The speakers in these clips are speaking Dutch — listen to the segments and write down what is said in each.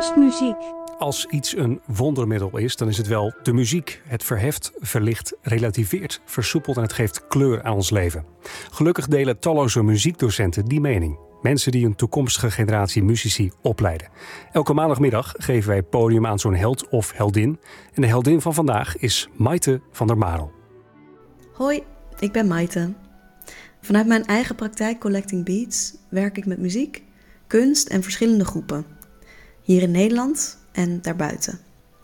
Kerstmuziek. Als iets een wondermiddel is, dan is het wel de muziek. Het verheft, verlicht, relativeert, versoepelt en het geeft kleur aan ons leven. Gelukkig delen talloze muziekdocenten die mening. Mensen die een toekomstige generatie muzici opleiden. Elke maandagmiddag geven wij podium aan zo'n held of heldin. En de heldin van vandaag is Maite van der Marel. Hoi, ik ben Maite. Vanuit mijn eigen praktijk Collecting Beats werk ik met muziek, kunst en verschillende groepen. Hier in Nederland en daarbuiten.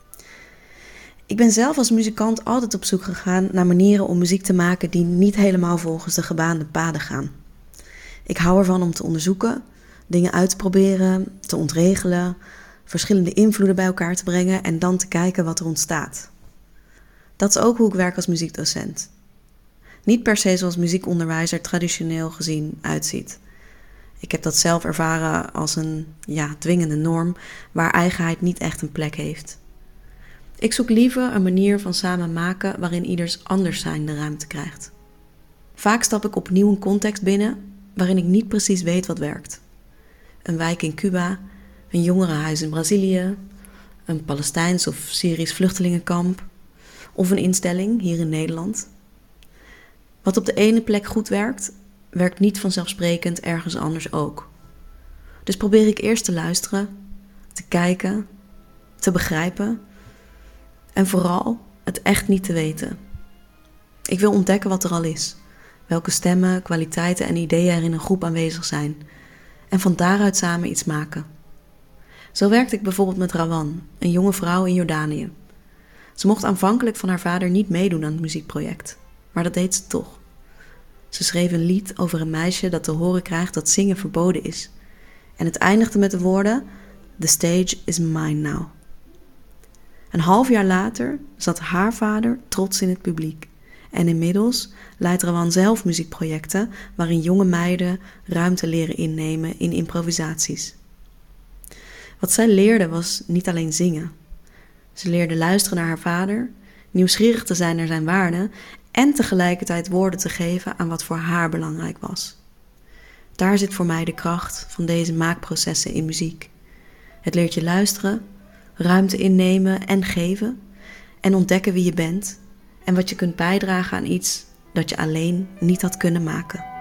Ik ben zelf als muzikant altijd op zoek gegaan naar manieren om muziek te maken die niet helemaal volgens de gebaande paden gaan. Ik hou ervan om te onderzoeken, dingen uit te proberen, te ontregelen, verschillende invloeden bij elkaar te brengen en dan te kijken wat er ontstaat. Dat is ook hoe ik werk als muziekdocent. Niet per se zoals muziekonderwijzer traditioneel gezien uitziet. Ik heb dat zelf ervaren als een dwingende norm waar eigenheid niet echt een plek heeft. Ik zoek liever een manier van samen maken waarin ieders anders zijn de ruimte krijgt. Vaak stap ik opnieuw een context binnen waarin ik niet precies weet wat werkt. Een wijk in Cuba, een jongerenhuis in Brazilië, een Palestijns of Syrisch vluchtelingenkamp of een instelling hier in Nederland. Wat op de ene plek goed werkt, werkt niet vanzelfsprekend ergens anders ook. Dus probeer ik eerst te luisteren, te kijken, te begrijpen en vooral het echt niet te weten. Ik wil ontdekken wat er al is, welke stemmen, kwaliteiten en ideeën er in een groep aanwezig zijn en van daaruit samen iets maken. Zo werkte ik bijvoorbeeld met Rawan, een jonge vrouw in Jordanië. Ze mocht aanvankelijk van haar vader niet meedoen aan het muziekproject, maar dat deed ze toch. Ze schreef een lied over een meisje dat te horen krijgt dat zingen verboden is. En het eindigde met de woorden: "The stage is mine now." Een half jaar later zat haar vader trots in het publiek. En inmiddels leidt Rawan zelf muziekprojecten waarin jonge meiden ruimte leren innemen in improvisaties. Wat zij leerde was niet alleen zingen. Ze leerde luisteren naar haar vader, nieuwsgierig te zijn naar zijn waarden en tegelijkertijd woorden te geven aan wat voor haar belangrijk was. Daar zit voor mij de kracht van deze maakprocessen in muziek. Het leert je luisteren, ruimte innemen en geven en ontdekken wie je bent en wat je kunt bijdragen aan iets dat je alleen niet had kunnen maken.